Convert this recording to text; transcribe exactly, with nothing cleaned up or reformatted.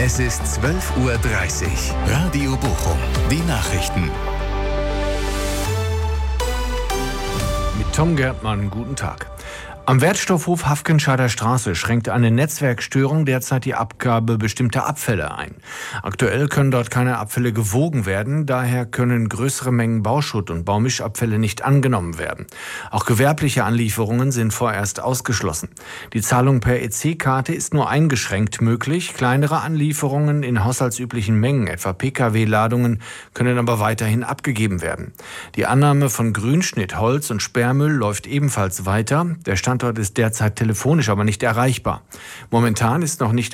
Es ist zwölf Uhr dreißig. Radio Bochum. Die Nachrichten. Mit Tom Gertmann, guten Tag. Am Wertstoffhof Hafkenscheider Straße schränkt eine Netzwerkstörung derzeit die Abgabe bestimmter Abfälle ein. Aktuell können dort keine Abfälle gewogen werden, daher können größere Mengen Bauschutt und Baumischabfälle nicht angenommen werden. Auch gewerbliche Anlieferungen sind vorerst ausgeschlossen. Die Zahlung per E C-Karte ist nur eingeschränkt möglich. Kleinere Anlieferungen in haushaltsüblichen Mengen, etwa Pkw-Ladungen, können aber weiterhin abgegeben werden. Die Annahme von Grünschnitt, Holz und Sperrmüll läuft ebenfalls weiter. Der Standort ist derzeit telefonisch aber nicht erreichbar. Momentan ist noch nicht